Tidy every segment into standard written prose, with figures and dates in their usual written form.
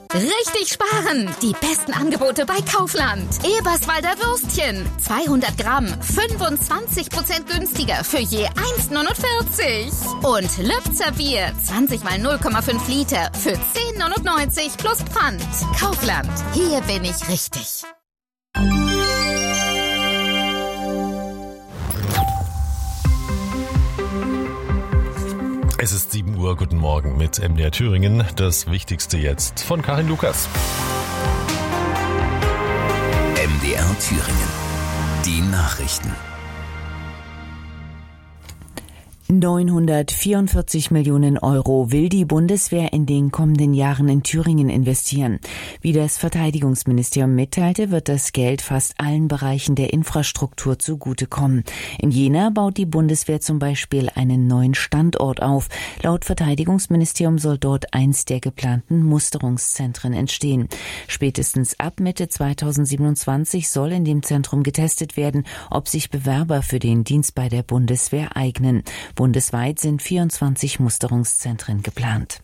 Richtig sparen! Die besten Angebote bei Kaufland. Eberswalder Würstchen. 200 Gramm. 25% günstiger für je 1,49. Und Lübzer Bier. 20 mal 0,5 Liter für 10,99 plus Pfand. Kaufland. Hier bin ich richtig. Es ist 7 Uhr, guten Morgen mit MDR Thüringen. Das Wichtigste jetzt von Karin Lukas. MDR Thüringen. Die Nachrichten. 944 Millionen Euro will die Bundeswehr in den kommenden Jahren in Thüringen investieren. Wie das Verteidigungsministerium mitteilte, wird das Geld fast allen Bereichen der Infrastruktur zugutekommen. In Jena baut die Bundeswehr zum Beispiel einen neuen Standort auf. Laut Verteidigungsministerium soll dort eins der geplanten Musterungszentren entstehen. Spätestens ab Mitte 2027 soll in dem Zentrum getestet werden, ob sich Bewerber für den Dienst bei der Bundeswehr eignen. Bundesweit sind 24 Musterungszentren geplant.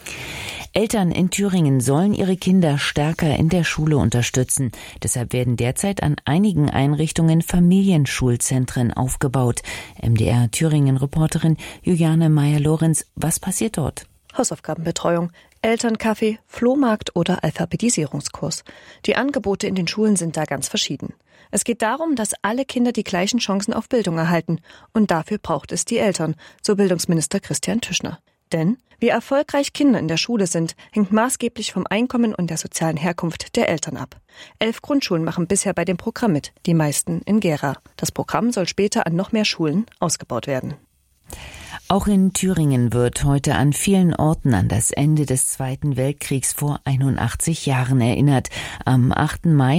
Eltern in Thüringen sollen ihre Kinder stärker in der Schule unterstützen. Deshalb werden derzeit an einigen Einrichtungen Familienschulzentren aufgebaut. MDR Thüringen-Reporterin Juliane Meyer-Lorenz, was passiert dort? Hausaufgabenbetreuung, Elternkaffee, Flohmarkt oder Alphabetisierungskurs. Die Angebote in den Schulen sind da ganz verschieden. Es geht darum, dass alle Kinder die gleichen Chancen auf Bildung erhalten. Und dafür braucht es die Eltern, so Bildungsminister Christian Tischner. Denn wie erfolgreich Kinder in der Schule sind, hängt maßgeblich vom Einkommen und der sozialen Herkunft der Eltern ab. 11 Grundschulen machen bisher bei dem Programm mit, die meisten in Gera. Das Programm soll später an noch mehr Schulen ausgebaut werden. Auch in Thüringen wird heute an vielen Orten an das Ende des Zweiten Weltkriegs vor 81 Jahren erinnert. Am 8. Mai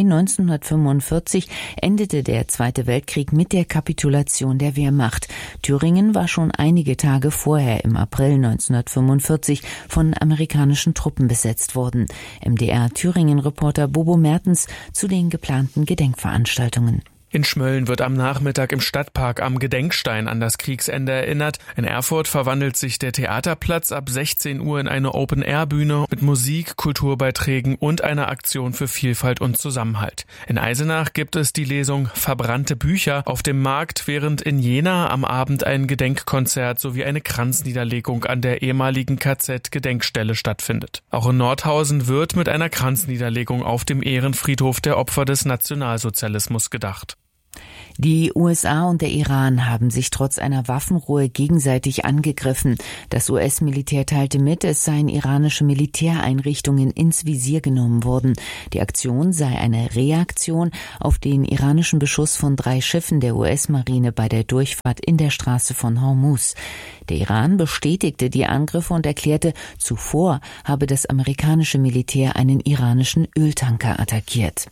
1945 endete der Zweite Weltkrieg mit der Kapitulation der Wehrmacht. Thüringen war schon einige Tage vorher, im April 1945, von amerikanischen Truppen besetzt worden. MDR Thüringen-Reporter Bobo Mertens zu den geplanten Gedenkveranstaltungen. In Schmölln wird am Nachmittag im Stadtpark am Gedenkstein an das Kriegsende erinnert. In Erfurt verwandelt sich der Theaterplatz ab 16 Uhr in eine Open-Air-Bühne mit Musik, Kulturbeiträgen und einer Aktion für Vielfalt und Zusammenhalt. In Eisenach gibt es die Lesung Verbrannte Bücher auf dem Markt, während in Jena am Abend ein Gedenkkonzert sowie eine Kranzniederlegung an der ehemaligen KZ-Gedenkstelle stattfindet. Auch in Nordhausen wird mit einer Kranzniederlegung auf dem Ehrenfriedhof der Opfer des Nationalsozialismus gedacht. Die USA und der Iran haben sich trotz einer Waffenruhe gegenseitig angegriffen. Das US-Militär teilte mit, es seien iranische Militäreinrichtungen ins Visier genommen worden. Die Aktion sei eine Reaktion auf den iranischen Beschuss von 3 Schiffen der US-Marine bei der Durchfahrt in der Straße von Hormuz. Der Iran bestätigte die Angriffe und erklärte, zuvor habe das amerikanische Militär einen iranischen Öltanker attackiert.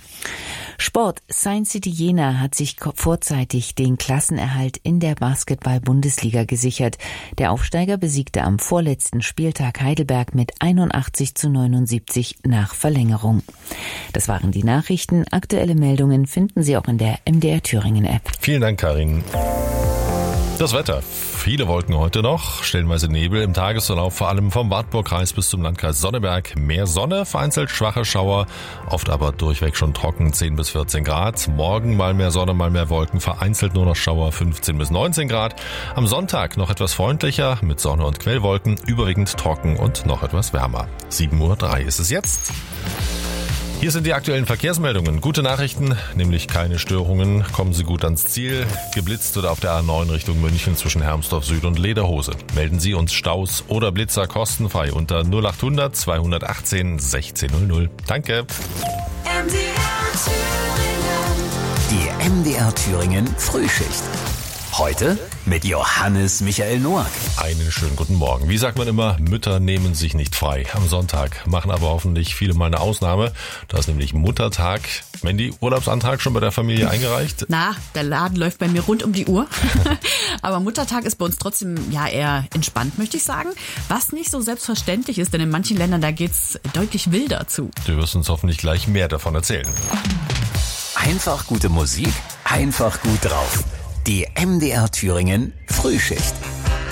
Sport. Science City Jena hat sich vorzeitig den Klassenerhalt in der Basketball-Bundesliga gesichert. Der Aufsteiger besiegte am vorletzten Spieltag Heidelberg mit 81:79 nach Verlängerung. Das waren die Nachrichten. Aktuelle Meldungen finden Sie auch in der MDR Thüringen App. Vielen Dank, Karin. Das Wetter. Viele Wolken heute noch, stellenweise Nebel im Tagesverlauf, vor allem vom Wartburgkreis bis zum Landkreis Sonneberg. Mehr Sonne, vereinzelt schwache Schauer, oft aber durchweg schon trocken, 10 bis 14 Grad. Morgen mal mehr Sonne, mal mehr Wolken, vereinzelt nur noch Schauer, 15 bis 19 Grad. Am Sonntag noch etwas freundlicher, mit Sonne und Quellwolken, überwiegend trocken und noch etwas wärmer. 7:03 Uhr ist es jetzt. Hier sind die aktuellen Verkehrsmeldungen. Gute Nachrichten, nämlich keine Störungen. Kommen Sie gut ans Ziel. Geblitzt oder auf der A9 Richtung München zwischen Hermsdorf Süd und Lederhose. Melden Sie uns Staus oder Blitzer kostenfrei unter 0800 218 1600. Danke. Die MDR Thüringen Frühschicht. Heute mit Johannes Michael Noack. Einen schönen guten Morgen. Wie sagt man immer, Mütter nehmen sich nicht frei am Sonntag, machen aber hoffentlich viele mal eine Ausnahme. Da ist nämlich Muttertag. Mandy, Urlaubsantrag schon bei der Familie eingereicht? Na, der Laden läuft bei mir rund um die Uhr. Aber Muttertag ist bei uns trotzdem ja eher entspannt, möchte ich sagen. Was nicht so selbstverständlich ist, denn in manchen Ländern, da geht's deutlich wilder zu. Du wirst uns hoffentlich gleich mehr davon erzählen. Einfach gute Musik, einfach gut drauf. Die MDR Thüringen Frühschicht.